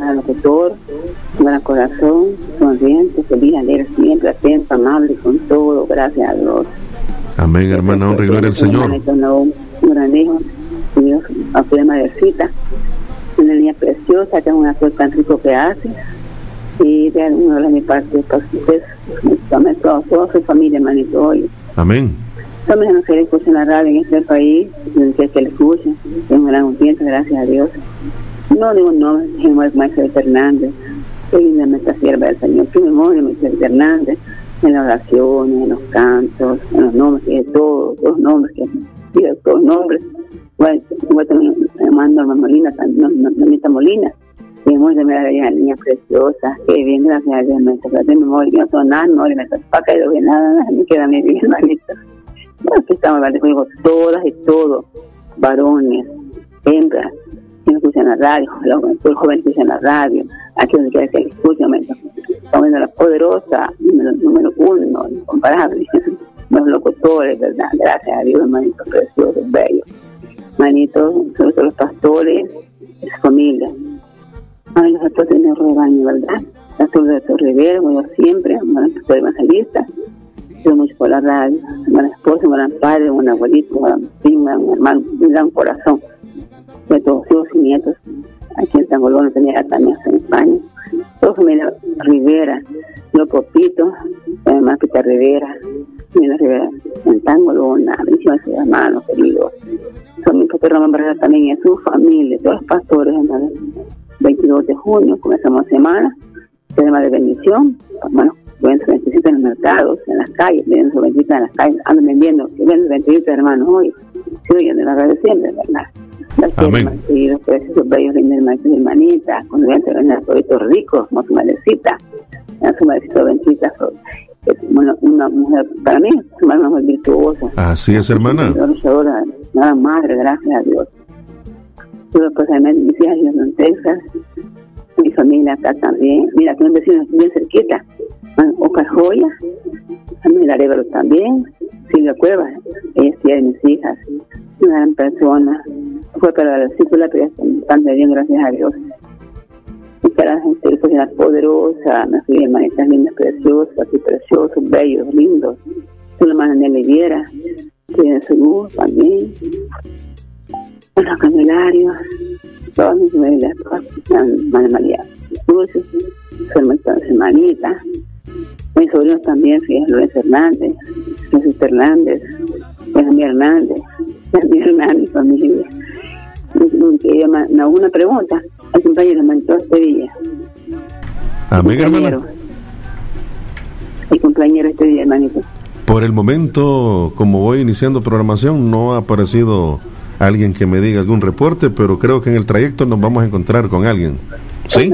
al locutor, un gran corazón, sonriente, feliz, alegre, siempre atento, amable con todo, gracias a Dios. Amén, hermana, honra y gloria al Señor. Un gran hijo, Dios, a tu madrecita, una niña preciosa, que es una cosa tan rico que hace, y de uno de mi parte, pues ustedes, toda su familia, hermanito, hoy. Amén. Somos los que le escuchan la radio en este país, que le escuchen, es una gran audiencia, gracias a Dios. No digo no, es Maestro Hernández, qué lindamente sierva del Señor, qué memoria Maestro Hernández, en las oraciones, en los cantos, en los nombres, que todos los nombres, que todos los nombres. Bueno, mando a Molina, Mamita Molina, que hemos de mirar a la niña preciosa, que bien, gracias a Dios, Maestro, de memoria, no son nada, no le metas para caído de nada, me queda muy bien, hermanito. Bueno, aquí estamos, digo, todas y todos, varones, hembras, que escuchan la radio, los jóvenes escuchan la radio, aquí donde quiera que escuchen, estamos viendo la poderosa, número uno, incomparable, los locutores, ¿verdad? Gracias a Dios, hermanitos preciosos, bellos, hermanitos, sobre todo los pastores, su familia. Ay, los pastores de nuestro rebaño, ¿verdad? Pastor de Rivera, como yo siempre, pastor evangelista, yo mucho por la radio, una esposa, un gran padre, un abuelito, un hermano, un gran corazón de todos hijos y nietos. Aquí en Tangolón tenía también en España. Toda familia Rivera, yo Popito, además Peter Rivera, Mira Rivera, en Tangolón, bendiciones a sus hermanos queridos. Son mi pastor Román Barrera también y a su familia, todos los pastores, hermanos. 22 de junio comenzamos semana, tema de bendición, bueno, venden su bendicita en los mercados, en las calles, venden su bendicita en las calles, andan vendiendo, venden su bendicita, hermanos, hoy, sí, oyen de la radio siempre, ¿verdad? Amén. Queridos, preciosos, bellos, hermanitos y hermanitas, cuando venden a todos ricos, como su madrecita, su madrecita bendita, una mujer, para mí, es una mujer virtuosa. Así es, hermana. Una madre, gracias a Dios. Tuve pues mis hijas en Texas, mi familia acá también. Mira, que un vecino bien cerquita, Oscar Joya, familia Arevalo también, Silvia Cuevas, ella tiene mis hijas, una gran persona, fue para la círcula, pero ya están bien, gracias a Dios. Y para la gente pues, era poderosa, me fui hermanitas lindas, preciosas, y preciosos, bellos, lindos. Tú la hermana Nelly Viera, tiene su luz también. Los candelarios, todas mis familias, María María Dulce, su hermanita, mis sobrinos también, que es Lorenzo Hernández, Jesús Hernández, Benjamín Hernández, familia. Una pregunta al compañero Manito este día. Amén, hermano. El compañero este día, hermanito. Por el momento, como voy iniciando programación, no ha aparecido alguien que me diga algún reporte, pero creo que en el trayecto nos vamos a encontrar con alguien. ¿Sí?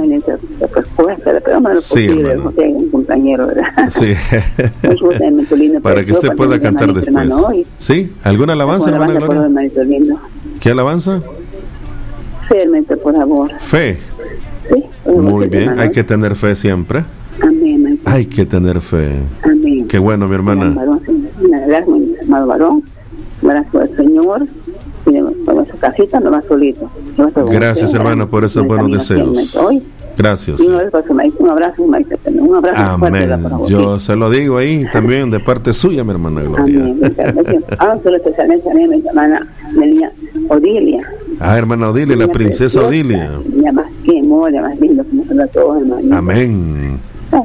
Sí, hermano. Un compañero, ¿verdad? Sí. Para que usted pueda cantar después. ¿Sí? ¿Alguna alabanza, hermana Gloria? ¿Qué alabanza? Fe, hermanito, por favor. Fe. Sí. Muy bien, hay que tener fe siempre. Amén. Hay que tener fe. Amén. Qué bueno, mi hermana. Amado varón, gracias al Señor. Con su casita no va solito. Gracias, hermana, por esos buenos deseos. Gracias. Un abrazo, maestro. Un abrazo. Amén. Yo se lo digo ahí también de parte suya, mi hermana Gloria. Amén. Solo especialmente a mi hermana Melina Odilia. Hermana Odilia, la princesa Odilia. Más que mola, más lindo, como son todos, hermano. Amén.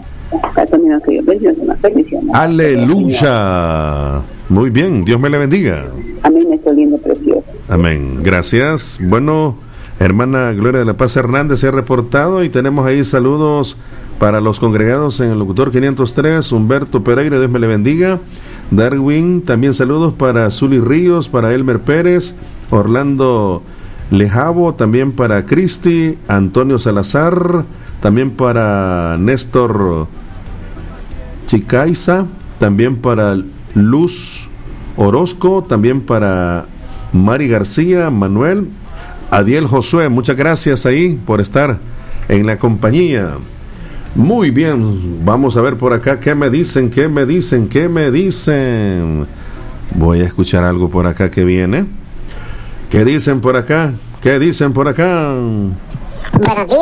Aleluya. Muy bien, Dios me le bendiga. Amén, estoy lindo, precioso. Amén, gracias. Bueno, hermana Gloria de la Paz Hernández se ha reportado y tenemos ahí saludos para los congregados en el locutor 503, Humberto Pereira, Dios me le bendiga. Darwin, también saludos para Zuli Ríos, para Elmer Pérez, Orlando Lejavo, también para Cristi, Antonio Salazar, también para Néstor Chicaiza, también para Luz Orozco, también para Mari García, Manuel, Adiel Josué, muchas gracias ahí por estar en la compañía. Muy bien, vamos a ver por acá qué me dicen. Voy a escuchar algo por acá que viene. ¿Qué dicen por acá? Buenos días.